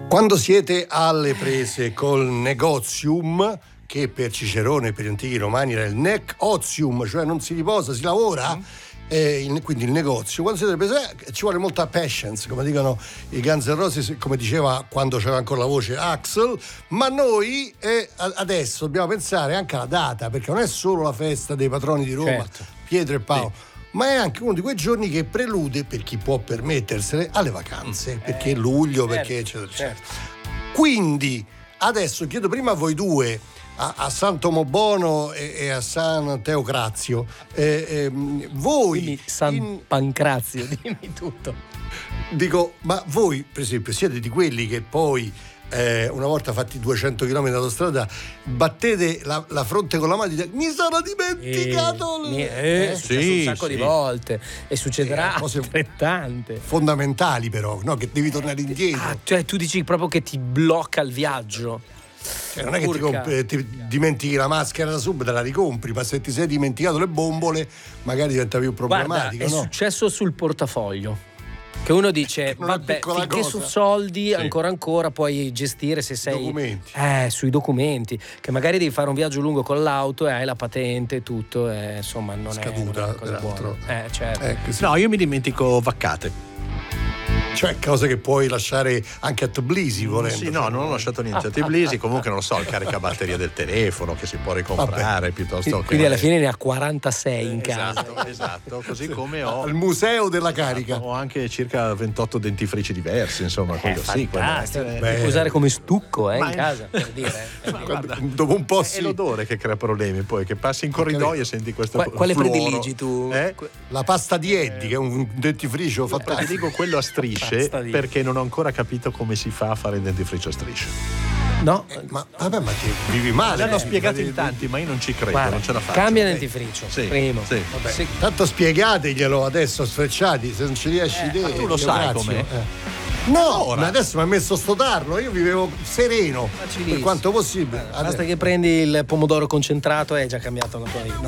Quando siete alle prese col negozium, che per Cicerone e per gli antichi romani era il nec otium, cioè non si riposa, si lavora, quindi il negozio, quando siete alle prese ci vuole molta patience, come dicono i Guns N' Roses, come diceva quando c'era ancora la voce Axl, ma noi adesso dobbiamo pensare anche alla data, perché non è solo la festa dei patroni di Roma, certo, Pietro e Paolo, ma è anche uno di quei giorni che prelude, per chi può permettersele, alle vacanze, perché luglio, certo, perché eccetera, eccetera. Quindi adesso chiedo prima a voi due, a San Tomobono e a San Teocrazio, voi dimmi San Pancrazio, dimmi tutto. Dico, ma voi per esempio siete di quelli che poi una volta fatti 200 km d'autostrada battete la fronte con la mano e dite mi sono dimenticato è successo un sacco di volte e succederà altrettante fondamentali, però no, che devi tornare indietro, cioè tu dici proprio che ti blocca il viaggio. Cioè, non è che ti dimentichi la maschera da sub, te la ricompri, ma se ti sei dimenticato le bombole magari diventa più problematico. Guarda, è successo sul portafoglio, che uno dice vabbè, finché su soldi ancora puoi gestire, se sei documenti. Sui documenti, che magari devi fare un viaggio lungo con l'auto e hai la patente e tutto, insomma non scaduta, è una cosa buona. Certo. No, io mi dimentico vaccate. Cioè cose che puoi lasciare anche a Tbilisi volendo. Sì, no, non ho lasciato niente a Tbilisi. Comunque non lo so, il caricabatteria del telefono che si può ricomprare, piuttosto che. Quindi alla fine ne ha 46 in casa. Esatto, così come ho al museo della carica. Ho anche circa 28 dentifrici diversi, insomma, quello sì. Puoi usare come stucco in casa, per dire. Dopo un po' è l'odore che crea problemi, poi che passi in corridoio e senti questo quale prediligi tu? La pasta di Eddie, che è un dentifricio fantastico. Ti dico quello a strisce, perché non ho ancora capito come si fa a fare il dentifricio a strisce. No, ma ti vivi male. L'hanno spiegato in tanti, ma io non ci credo. Guarda, non ce la faccio. Cambia dentifricio. Primo. Sì. Vabbè. Tanto spiegateglielo adesso sfrecciati, se non ci riesci ma tu lo sai com'è. No, ma adesso mi ha messo sto tarlo, io vivevo sereno per quanto possibile. Basta che prendi il pomodoro concentrato e è già cambiato la tua vita.